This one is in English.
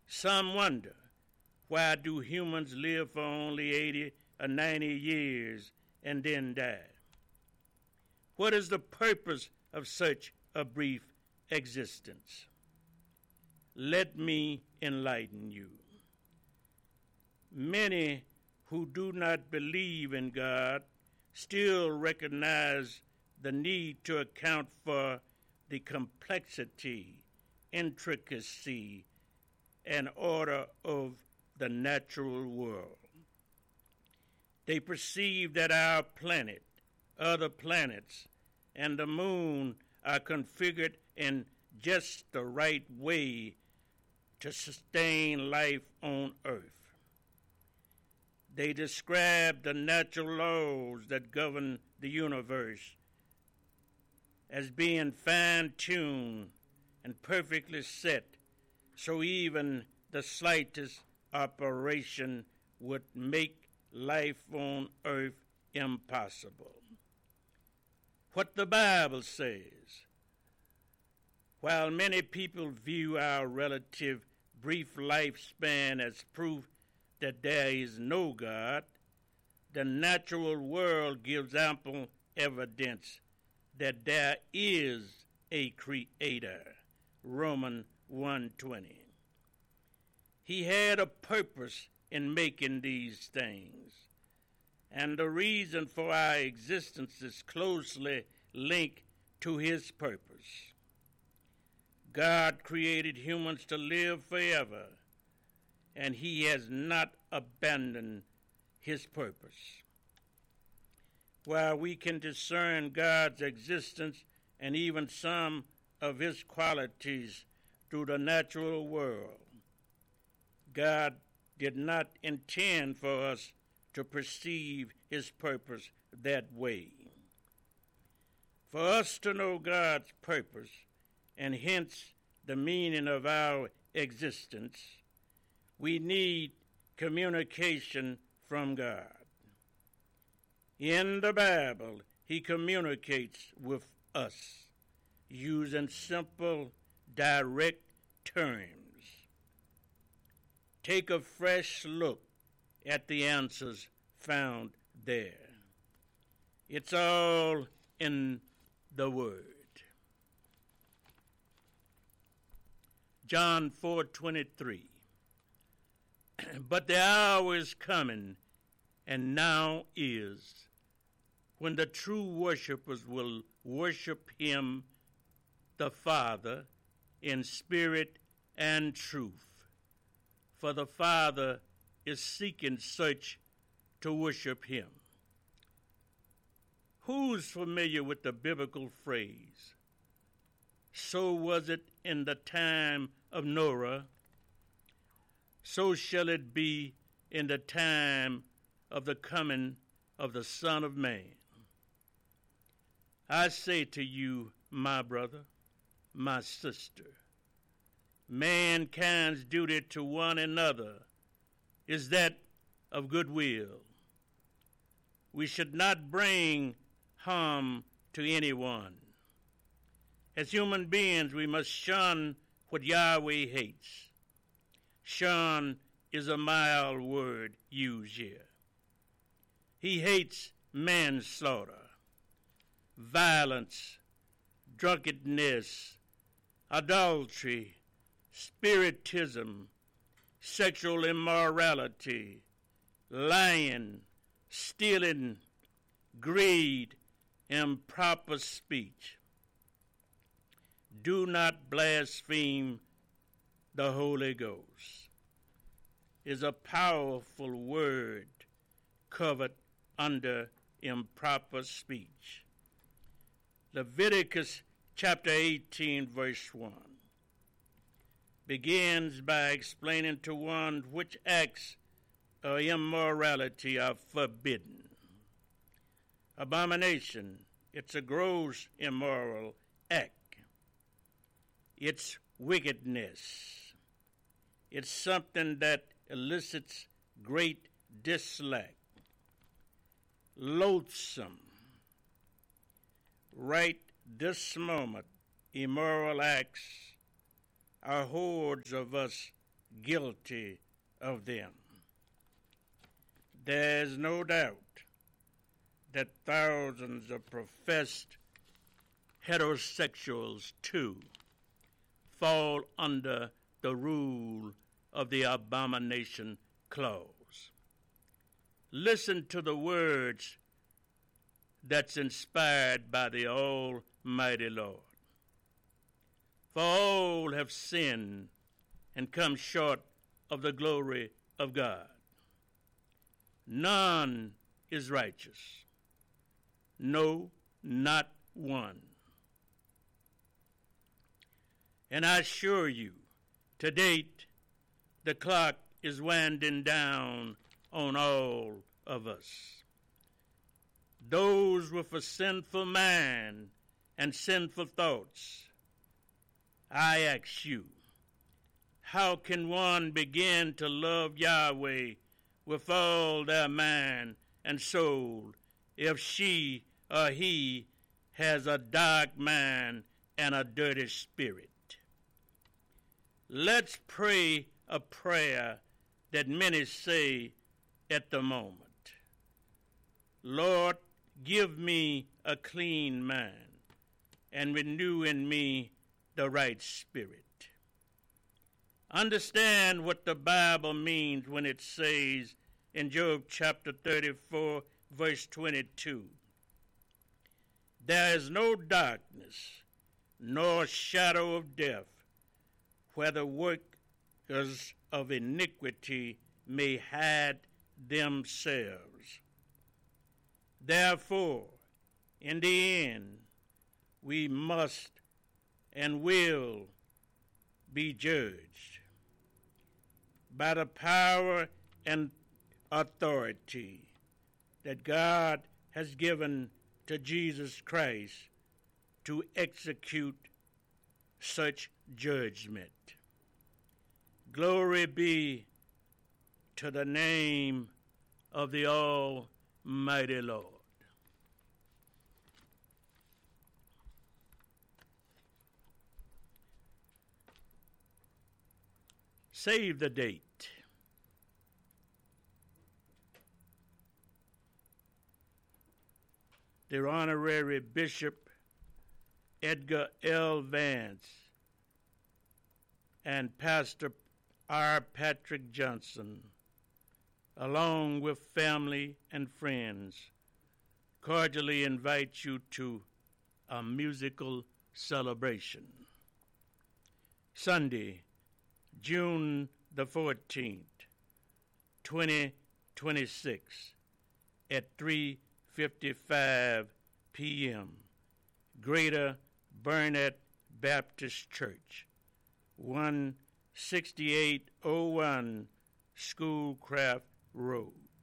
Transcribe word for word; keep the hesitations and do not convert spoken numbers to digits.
Some wonder, why do humans live for only eighty or ninety years and then die? What is the purpose of such a brief existence? Let me enlighten you. Many who do not believe in God still recognize the need to account for the complexity, intricacy, and order of the natural world. They perceive that our planet, other planets, and the moon are configured in just the right way to sustain life on Earth. They describe the natural laws that govern the universe as being fine-tuned and perfectly set, so even the slightest operation would make life on Earth impossible. What the Bible says: while many people view our relative brief lifespan as proof that there is no God, the natural world gives ample evidence that there is a creator. Romans one twenty. He had a purpose in making these things, and the reason for our existence is closely linked to his purpose. God created humans to live forever, and he has not abandoned his purpose. While we can discern God's existence and even some of his qualities through the natural world, God did not intend for us to perceive his purpose that way. For us to know God's purpose, and hence the meaning of our existence, we need communication from God. In the Bible, he communicates with us using simple, direct terms. Take a fresh look at the answers found there. It's all in the Word. John four twenty-three. But the hour is coming, and now is, when the true worshipers will worship him, the Father, in spirit and truth. For the Father is seeking such to worship him. Who's familiar with the biblical phrase, "So was it in the time of Noah, so shall it be in the time of the coming of the Son of Man"? I say to you, my brother, my sister, mankind's duty to one another is that of goodwill. We should not bring harm to anyone. As human beings, we must shun what Yahweh hates. Shun is a mild word used here. He hates manslaughter, violence, drunkenness, adultery, spiritism, sexual immorality, lying, stealing, greed, improper speech. Do not blaspheme the Holy Ghost. Is a powerful word covered under improper speech. Leviticus chapter eighteen, verse one, begins by explaining to one which acts of immorality are forbidden. Abomination, it's a gross immoral act. It's wickedness. It's something that elicits great dislike. Loathsome. Right this moment, immoral acts are hordes of us guilty of them. There's no doubt that thousands of professed heterosexuals, too, fall under the rule of the abomination clause. Listen to the words that's inspired by the Almighty Lord. For all have sinned and come short of the glory of God. None is righteous. No, not one. And I assure you, to date, the clock is winding down on all of us. Those with a sinful mind and sinful thoughts, I ask you, how can one begin to love Yahweh with all their mind and soul if she or he has a dark mind and a dirty spirit? Let's pray a prayer that many say at the moment. Lord, give me a clean mind and renew in me the right spirit. Understand what the Bible means when it says in Job chapter thirty-four, verse twenty-two, there is no darkness nor shadow of death where the workers of iniquity may hide themselves. Therefore, in the end, we must and will be judged by the power and authority that God has given to Jesus Christ to execute such judgment. Glory be to the name of the Almighty Lord. Save the date. The Honorary Bishop Edgar L. Vance and Pastor R. Patrick Johnson, along with family and friends, cordially invite you to a musical celebration. Sunday, June the fourteenth, twenty twenty-six, at three fifty-five p.m., Greater Burnett Baptist Church, one sixty-eight oh one Schoolcraft Road.